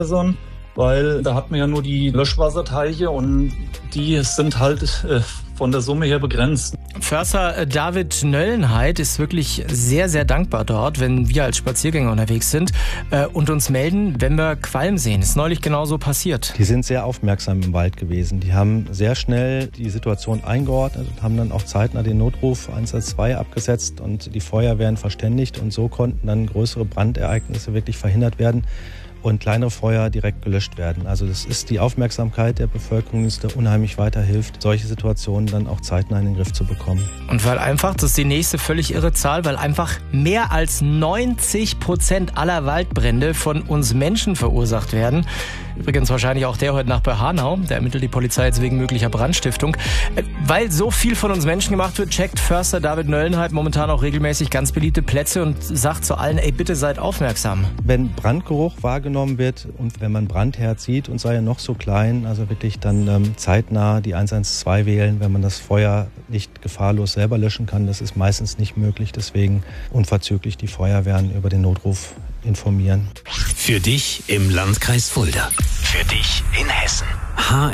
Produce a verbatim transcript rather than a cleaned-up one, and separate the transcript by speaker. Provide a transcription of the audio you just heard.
Speaker 1: weil da hat man ja nur die Löschwasserteiche und die sind halt äh, von der Summe her begrenzt.
Speaker 2: Förster David Nöllenheit ist wirklich sehr, sehr dankbar dort, wenn wir als Spaziergänger unterwegs sind äh, und uns melden, wenn wir Qualm sehen. Ist neulich genauso passiert.
Speaker 3: Die sind sehr aufmerksam im Wald gewesen. Die haben sehr schnell die Situation eingeordnet und haben dann auch zeitnah den Notruf eins eins zwei abgesetzt und die Feuerwehren verständigt. Und so konnten dann größere Brandereignisse wirklich verhindert werden und kleinere Feuer direkt gelöscht werden. Also das ist die Aufmerksamkeit der Bevölkerung, die da unheimlich weiterhilft, solche Situationen dann auch zeitnah in den Griff zu bekommen.
Speaker 2: Und weil einfach, das ist die nächste völlig irre Zahl, weil einfach mehr als neunzig Prozent aller Waldbrände von uns Menschen verursacht werden. Übrigens wahrscheinlich auch der heute Nacht bei Hanau. Da ermittelt die Polizei jetzt wegen möglicher Brandstiftung. Weil so viel von uns Menschen gemacht wird, checkt Förster David Nöllenheit momentan auch regelmäßig ganz beliebte Plätze und sagt zu allen, ey, bitte seid aufmerksam.
Speaker 3: Wenn Brandgeruch wahrgenommen wird und wenn man Brandherd sieht und sei er noch so klein, also wirklich dann ähm, zeitnah die eins eins zwei wählen, wenn man das Feuer nicht gefahrlos selber löschen kann. Das ist meistens nicht möglich, deswegen unverzüglich die Feuerwehren über den Notruf informieren.
Speaker 4: Für dich im Landkreis Fulda. Für dich in Hessen. H